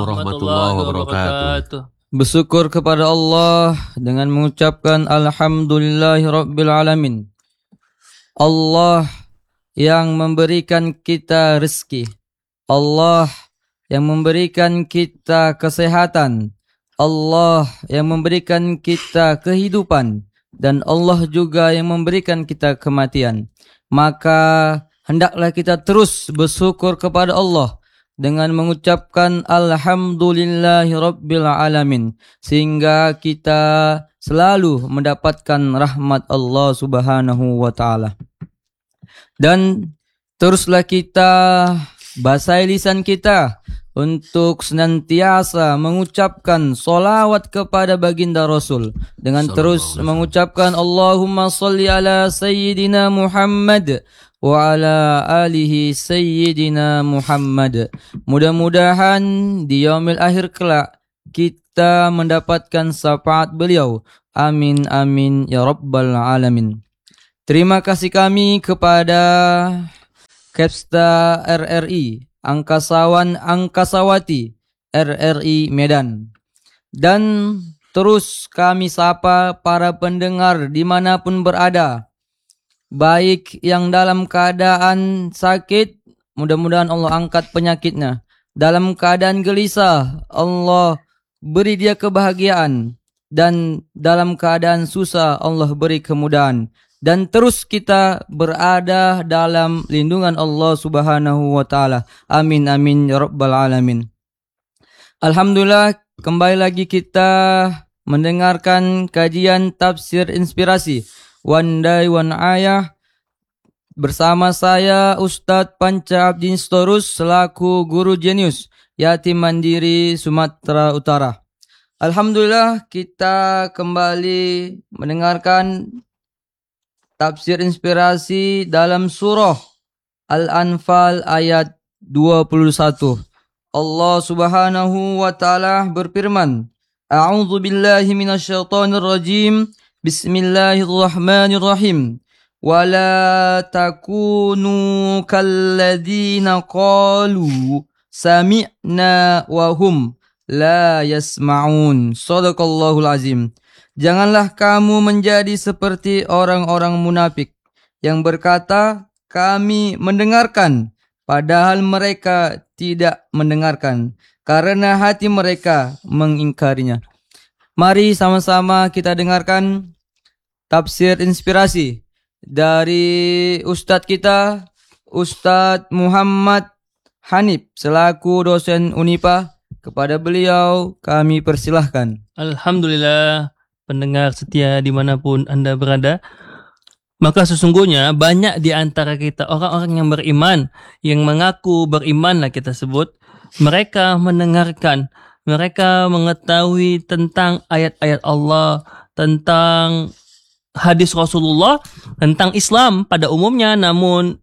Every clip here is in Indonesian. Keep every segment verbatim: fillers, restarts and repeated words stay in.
warahmatullahi wabarakatuh. Bersyukur kepada Allah dengan mengucapkan alhamdulillahirabbil alamin. Allah yang memberikan kita rezeki, Allah yang memberikan kita kesehatan, Allah yang memberikan kita kehidupan, dan Allah juga yang memberikan kita kematian. Maka hendaklah kita terus bersyukur kepada Allah dengan mengucapkan alhamdulillahirabbil alamin, sehingga kita selalu mendapatkan rahmat Allah Subhanahu wa taala. Dan teruslah kita basahi lisan kita untuk senantiasa mengucapkan solawat kepada baginda Rasul dengan terus mengucapkan Allahumma salli ala sayyidina Muhammad wa ala alihi sayyidina Muhammad. Mudah-mudahan di yaumil akhir kelak kita mendapatkan syafaat beliau. Amin amin ya rabbal alamin. Terima kasih kami kepada Kepsta R R I, Angkasawan Angkasawati R R I Medan. Dan terus kami sapa para pendengar dimanapun berada, baik yang dalam keadaan sakit, mudah-mudahan Allah angkat penyakitnya. Dalam keadaan gelisah, Allah beri dia kebahagiaan. Dan dalam keadaan susah, Allah beri kemudahan. Dan terus kita berada dalam lindungan Allah Subhanahu wa taala. Amin amin ya rabbal alamin. Alhamdulillah, kembali lagi kita mendengarkan kajian tafsir inspirasi One Day One Ayah bersama saya Ustadz Panca Abdin Storus selaku guru jenius Yatim Mandiri Sumatera Utara. Alhamdulillah, kita kembali mendengarkan tafsir inspirasi dalam surah Al-Anfal ayat dua puluh satu. Allah Subhanahu wa taala berfirman, A'udzu billahi minasyaitonir rajim. Bismillahirrahmanirrahim. Wala takunu kalladzina qalu sami'na wa hum la yasma'un. Shadaqallahul azim. Janganlah kamu menjadi seperti orang-orang munafik yang berkata, kami mendengarkan, padahal mereka tidak mendengarkan, karena hati mereka mengingkarinya. Mari sama-sama kita dengarkan tafsir inspirasi dari Ustadz kita, Ustadz Muhammad Hanif, selaku dosen Unipa. Kepada beliau kami persilahkan. Alhamdulillah, pendengar setia dimanapun Anda berada, maka sesungguhnya banyak di antara kita orang-orang yang beriman, yang mengaku beriman lah kita sebut, mereka mendengarkan, mereka mengetahui tentang ayat-ayat Allah, tentang hadis Rasulullah, tentang Islam pada umumnya, namun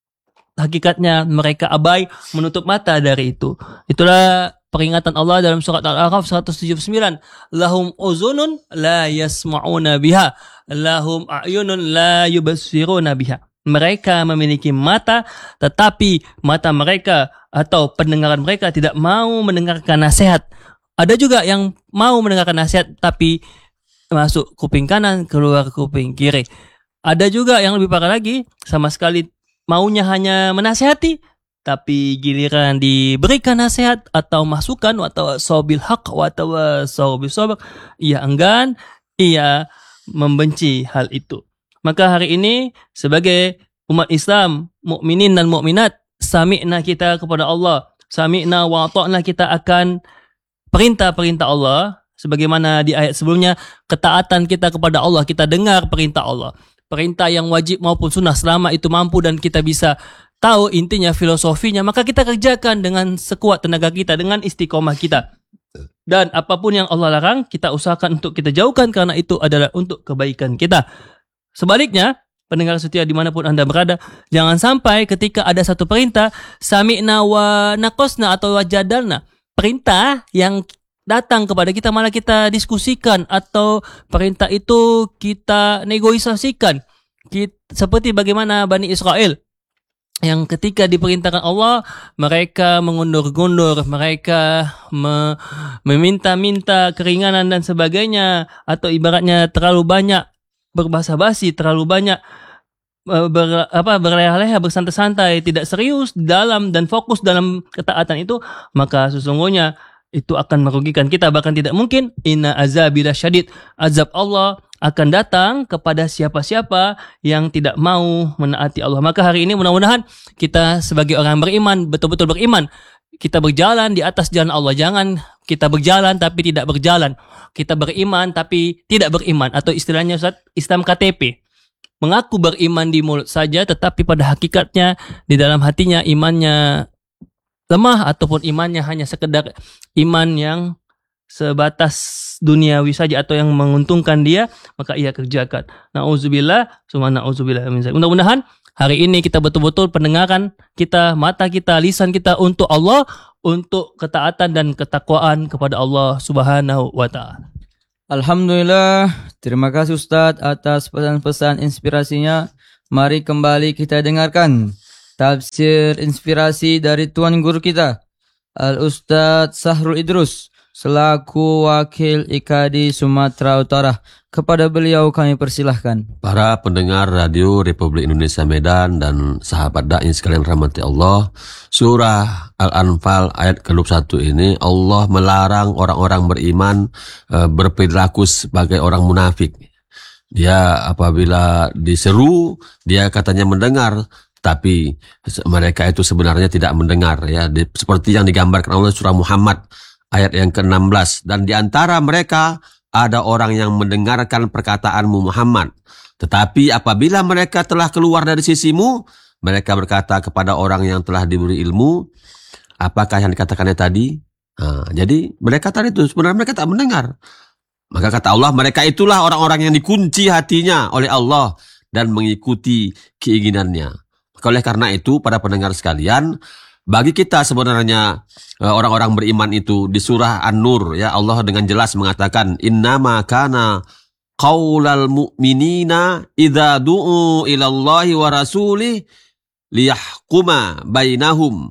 hakikatnya mereka abai, menutup mata dari itu. Itulah peringatan Allah dalam surat Al-A'raf seratus tujuh puluh sembilan. Lahum uzunun la yasma'una biha, lahum a'yunun la yubassiruna biha. Mereka memiliki mata, tetapi mata mereka atau pendengaran mereka tidak mau mendengarkan nasihat. Ada juga yang mau mendengarkan nasihat, tapi masuk kuping kanan, keluar kuping kiri. Ada juga yang lebih parah lagi, sama sekali maunya hanya menasihati, tapi giliran diberikan nasihat atau masukan atau sobil haq atau sobil sobak, ia enggan, ia membenci hal itu. Maka hari ini sebagai umat Islam, mukminin dan mukminat, sami'na kita kepada Allah, sami'na wa ta'na, kita akan perintah-perintah Allah. Sebagaimana di ayat sebelumnya, ketaatan kita kepada Allah, kita dengar perintah Allah. Perintah yang wajib maupun sunnah, selama itu mampu dan kita bisa tahu intinya, filosofinya, maka kita kerjakan dengan sekuat tenaga kita, dengan istiqomah kita. Dan apapun yang Allah larang, kita usahakan untuk kita jauhkan, karena itu adalah untuk kebaikan kita. Sebaliknya, pendengar setia dimanapun Anda berada, jangan sampai ketika ada satu perintah, sami'na wa naqasna atau wajadalna, perintah yang datang kepada kita malah kita diskusikan, atau perintah itu kita negosiasikan. Kita, seperti bagaimana Bani Israel yang ketika diperintahkan Allah mereka mengundur-gundur, mereka me- meminta-minta keringanan dan sebagainya, atau ibaratnya terlalu banyak berbahasa basi, terlalu banyak eh, ber, apa berleha-leha, bersantai-santai, tidak serius dalam dan fokus dalam ketaatan itu, maka sesungguhnya itu akan merugikan kita. Bahkan tidak mungkin, inna azabila syadid, azab Allah akan datang kepada siapa-siapa yang tidak mau menaati Allah. Maka hari ini mudah-mudahan kita sebagai orang beriman, betul-betul beriman, kita berjalan di atas jalan Allah. Jangan kita berjalan tapi tidak berjalan. Kita beriman tapi tidak beriman, atau istilahnya Ustaz, Islam K T P. Mengaku beriman di mulut saja, tetapi pada hakikatnya di dalam hatinya imannya lemah, ataupun imannya hanya sekedar iman yang sebatas duniawi saja atau yang menguntungkan dia, maka ia kerjakan. Nauzubillah, summa nauzubillah min dzalik. Mudah-mudahan hari ini kita betul-betul pendengaran kita, mata kita, lisan kita untuk Allah, untuk ketaatan dan ketakwaan kepada Allah Subhanahu wa taala. Alhamdulillah, terima kasih Ustadz atas pesan-pesan inspirasinya. Mari kembali kita dengarkan tafsir inspirasi dari Tuan Guru kita, Al-Ustadz Sahrul Idrus, selaku Wakil I K A D I Sumatera Utara. Kepada beliau kami persilahkan. Para pendengar Radio Republik Indonesia Medan dan sahabat da'i sekalian rahmati Allah, surah Al-Anfal ayat ke dua puluh satu ini Allah melarang orang-orang beriman e, berperilaku sebagai orang munafik. Dia apabila diseru, dia katanya mendengar, tapi mereka itu sebenarnya tidak mendengar, ya. Di, seperti yang digambarkan Allah surah Muhammad ayat yang ke enam belas, dan di antara mereka ada orang yang mendengarkan perkataanmu Muhammad, tetapi apabila mereka telah keluar dari sisimu, mereka berkata kepada orang yang telah diberi ilmu, apakah yang dikatakannya tadi? Nah, jadi mereka tadi itu sebenarnya mereka tak mendengar. Maka kata Allah, mereka itulah orang-orang yang dikunci hatinya oleh Allah dan mengikuti keinginannya. Maka oleh karena itu, para pendengar sekalian, bagi kita sebenarnya orang-orang beriman itu di surah An-Nur, ya, Allah dengan jelas mengatakan innama kana qaulal mu'minina idza du'u ilallahi wa rasulih liyahkuma bainahum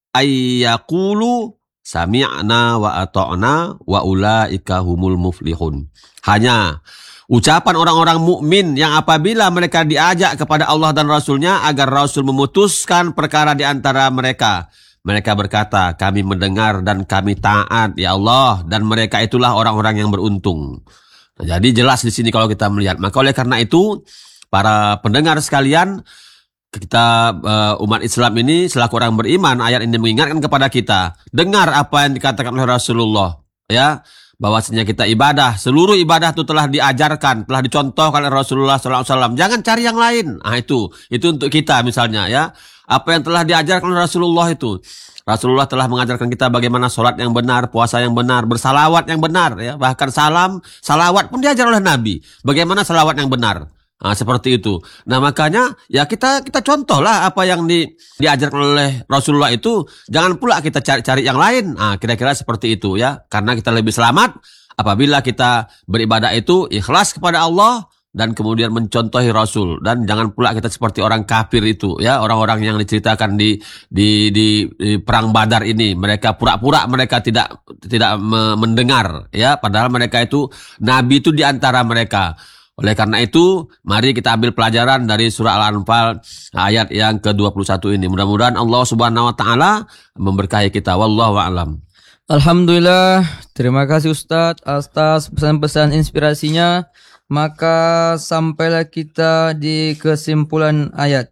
ayyaqulu sami'na wa ata'na wa ulaika humul muflihun. Hanya ucapan orang-orang mukmin yang apabila mereka diajak kepada Allah dan Rasulnya agar Rasul memutuskan perkara di antara mereka, mereka berkata, kami mendengar dan kami taat ya Allah, dan mereka itulah orang-orang yang beruntung. Nah, jadi jelas di sini kalau kita melihat. Maka oleh karena itu, para pendengar sekalian, kita uh, umat Islam ini selaku orang beriman, ayat ini mengingatkan kepada kita, dengar apa yang dikatakan oleh Rasulullah, ya. Bahwasanya kita ibadah, seluruh ibadah itu telah diajarkan, telah dicontohkan oleh Rasulullah shallallahu alaihi wasallam. Jangan cari yang lain. Ah itu, itu untuk kita misalnya, ya. Apa yang telah diajarkan oleh Rasulullah itu. Rasulullah telah mengajarkan kita bagaimana sholat yang benar, puasa yang benar, bersalawat yang benar, ya. Bahkan salam, salawat pun diajar oleh Nabi. Bagaimana salawat yang benar. Nah, seperti itu. Nah, makanya ya kita kita contohlah apa yang di, diajarkan oleh Rasulullah itu. Jangan pula kita cari-cari yang lain. Nah, kira-kira seperti itu, ya. Karena kita lebih selamat apabila kita beribadah itu ikhlas kepada Allah dan kemudian mencontohi Rasul. Dan jangan pula kita seperti orang kafir itu, ya, orang-orang yang diceritakan di di di, di perang Badar ini. Mereka pura-pura mereka tidak tidak mendengar, ya, padahal mereka itu nabi itu di antara mereka. Oleh karena itu, mari kita ambil pelajaran dari surah Al-Anfal ayat yang ke dua puluh satu ini. Mudah-mudahan Allah Subhanahu wa taala memberkahi kita. Wallahu a'lam. Alhamdulillah, terima kasih Ustadz atas pesan-pesan inspirasinya. Maka sampailah kita di kesimpulan ayat.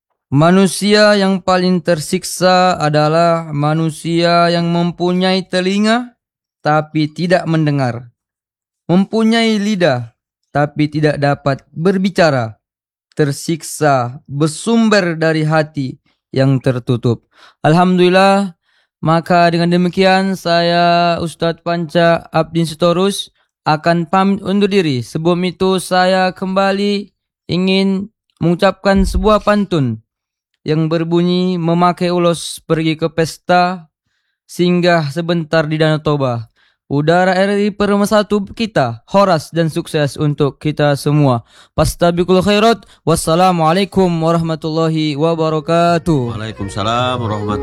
Manusia yang paling tersiksa adalah manusia yang mempunyai telinga tapi tidak mendengar, mempunyai lidah tapi tidak dapat berbicara, tersiksa bersumber dari hati yang tertutup. Alhamdulillah, maka dengan demikian saya Ustadz Panca Abdin Sitorus akan pamit undur diri. Sebelum itu saya kembali ingin mengucapkan sebuah pantun yang berbunyi, memakai ulos pergi ke pesta, singgah sebentar di Danau Toba. udara R I pemersatu kita, horas dan sukses untuk kita semua. Fastabiqul khairat. Wassalamualaikum warahmatullahi wabarakatuh. Waalaikumsalam warahmatullahi